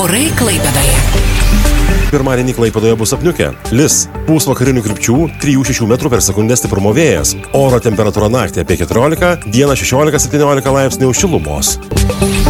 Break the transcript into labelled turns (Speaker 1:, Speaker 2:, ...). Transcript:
Speaker 1: Orai Klaipėdoje.
Speaker 2: Pirmadienį Klaipėdoje bus apniukę. Lis, pūs vakarinių krypčių, 3-6 metrų per sekundę stiprumo vėjas. Oro temperatūra naktį apie 14, dieną 16-17 laipsnių šilumos.